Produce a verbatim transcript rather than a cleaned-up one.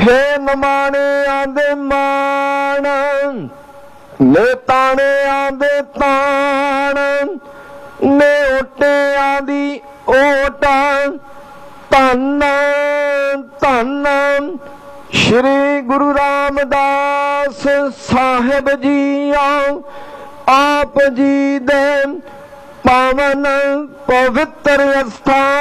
हे नमाने आंदे मान, ने ताने आंदे तान, ने ओटे आंदी ओटा। धन धन श्री गुरु रामदास साहिब जी आओ, आप जी दे पावन पवित्र स्थान।